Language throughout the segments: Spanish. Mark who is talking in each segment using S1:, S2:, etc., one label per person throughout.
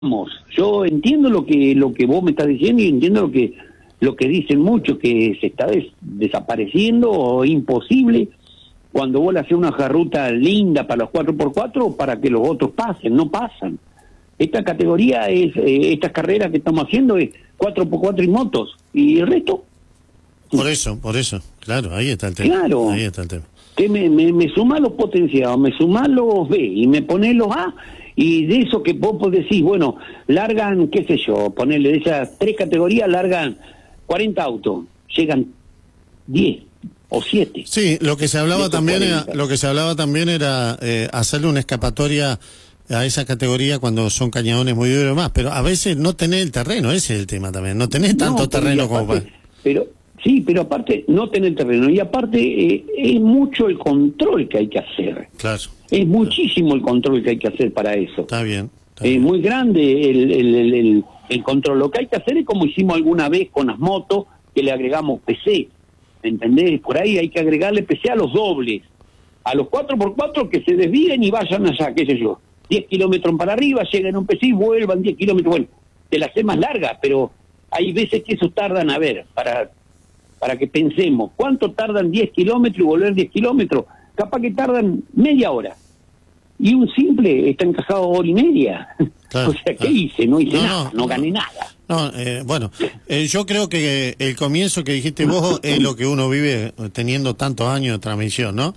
S1: Yo entiendo lo que vos me estás diciendo y entiendo lo que dicen muchos, que se está desapareciendo o imposible cuando vos le haces una ruta linda para los 4x4 para que los otros pasen, no pasan. Esta categoría es, estas carreras que estamos haciendo es 4x4 y motos, y el resto...
S2: Por eso, claro, ahí está el tema.
S1: Claro,
S2: ahí está el tema.
S1: Que me suma los potenciados, me suma los B y me pone los A, y de eso que vos decís, bueno, largan, qué sé yo, ponerle de esas 3 categorías, largan 40 autos, llegan 10 o 7.
S2: Sí, lo que se hablaba también era, hacerle una escapatoria a esa categoría cuando son cañadones muy duros y más, pero a veces no tenés el terreno, ese es el tema también, no tenés tanto terreno como para...
S1: Pero aparte no tener terreno, y aparte es mucho el control que hay que hacer.
S2: Claro.
S1: Es muchísimo el control que hay que hacer para eso.
S2: Está bien.
S1: Es muy grande el control. Lo que hay que hacer es como hicimos alguna vez con las motos, que le agregamos PC, ¿entendés? Por ahí hay que agregarle PC a los dobles, a los 4x4 que se desvíen y vayan allá, qué sé yo, 10 kilómetros para arriba, lleguen a un PC y vuelvan 10 kilómetros. Bueno, te la hace más larga, pero hay veces que eso tardan, a ver, para que pensemos, ¿cuánto tardan 10 kilómetros y volver 10 kilómetros? Capaz que tardan media hora. Y un simple está encajado 1 hora y media.
S2: Claro,
S1: o sea, ¿qué hice? No hice nada, no gané nada.
S2: No, bueno, yo creo que el comienzo que dijiste vos es lo que uno vive teniendo tantos años de transmisión, ¿no?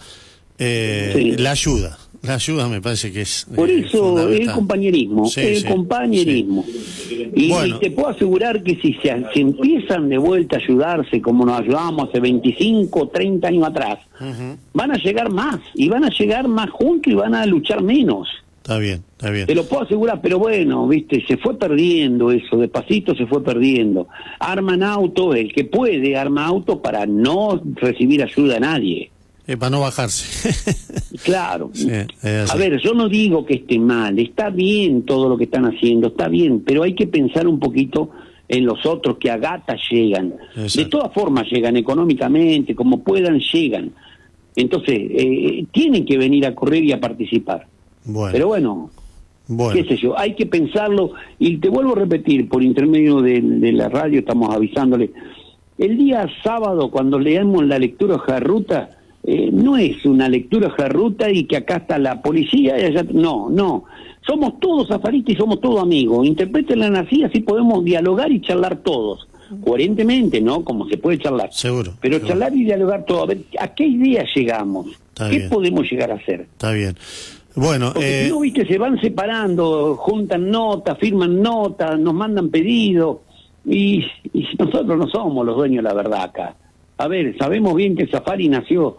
S2: Sí. La ayuda me parece que es
S1: por eso el compañerismo, compañerismo. Sí. Y te puedo asegurar que si empiezan de vuelta a ayudarse como nos ayudábamos hace 25, 30 años atrás, van a llegar más, y van a llegar más juntos y van a luchar menos.
S2: Está bien.
S1: Te lo puedo asegurar, pero bueno, viste, se fue perdiendo eso, despacito se fue perdiendo. Arman autos, el que puede arma autos para no recibir ayuda a nadie.
S2: Para no bajarse.
S1: Claro. Sí, a ver, yo no digo que esté mal, está bien todo lo que están haciendo, está bien, pero hay que pensar un poquito en los otros que a gata llegan. Exacto. De todas formas llegan económicamente, como puedan llegan. Entonces, tienen que venir a correr y a participar. Bueno. Pero bueno, qué sé yo, hay que pensarlo, y te vuelvo a repetir, por intermedio de la radio estamos avisándole, el día sábado cuando leemos la lectura Jarruta, no es una lectura Jarruta y que acá está la policía y allá, no, somos todos safaristas y somos todos amigos, interprétenla así, así podemos dialogar y charlar todos, coherentemente, ¿no? Como se puede charlar.
S2: Seguro.
S1: Pero charlar y dialogar todo, a ver, ¿a qué idea llegamos? ¿Qué podemos llegar a hacer?
S2: Está bien. Bueno,
S1: porque si no, viste, se van separando, juntan notas, firman notas, nos mandan pedidos, y nosotros no somos los dueños de la verdad acá. A ver, sabemos bien que el Safari nació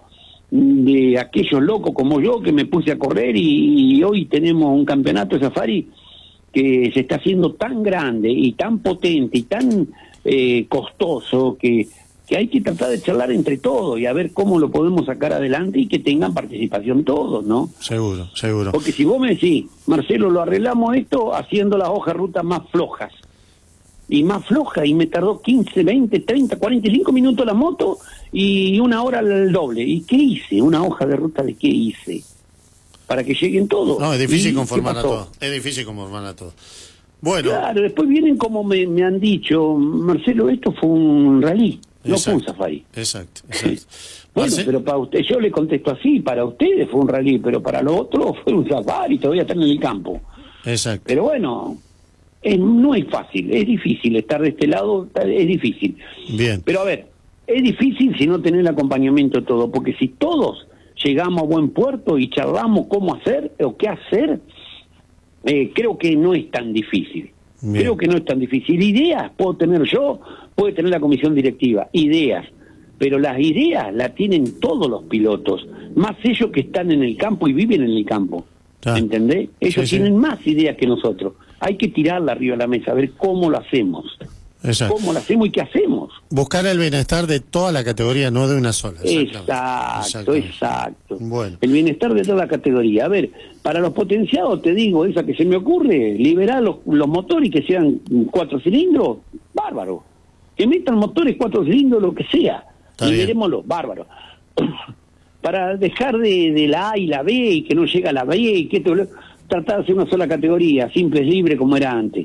S1: de aquellos locos como yo que me puse a correr, y hoy tenemos un campeonato de Safari que se está haciendo tan grande y tan potente y tan costoso que hay que tratar de charlar entre todos y a ver cómo lo podemos sacar adelante y que tengan participación todos, ¿no?
S2: Seguro.
S1: Porque si vos me decís, Marcelo, lo arreglamos esto haciendo las hojas de ruta más flojas, y me tardó 15, 20, 30, 45 minutos la moto y 1 hora el doble. ¿Y qué hice? ¿Una hoja de ruta de qué hice? Para que lleguen todos.
S2: No, es difícil conformar a todos. Bueno.
S1: Claro, después vienen como me han dicho, Marcelo, esto fue un rally, no fue un safari.
S2: Exacto.
S1: Bueno, pero para usted, yo le contesto así, para ustedes fue un rally, pero para los otros fue un safari, todavía están en el campo.
S2: Exacto.
S1: Pero bueno, no es fácil, es difícil estar de este lado, es difícil.
S2: Bien.
S1: Pero a ver, es difícil si no tener el acompañamiento de todo, porque si todos llegamos a buen puerto y charlamos cómo hacer o qué hacer, creo que no es tan difícil. Bien. Creo que no es tan difícil. Ideas puedo tener yo, puede tener la comisión directiva, ideas, pero las ideas las tienen todos los pilotos, más ellos que están en el campo y viven en el campo. ¿Entendés? Ellos tienen más ideas que nosotros. Hay que tirarla arriba de la mesa, a ver cómo lo hacemos. Exacto. ¿Cómo lo hacemos y qué hacemos?
S2: Buscar el bienestar de toda la categoría, no de una sola.
S1: Exacto.
S2: Bueno.
S1: El bienestar de toda la categoría. A ver, para los potenciados, te digo, esa que se me ocurre, liberar los motores y que sean 4 cilindros, bárbaro. Que metan motores 4 cilindros, lo que sea. Liberémoslo, bárbaro. Para dejar de la A y la B y que no llega a la B y que tratar de hacer una sola categoría, simple, libre, como era antes.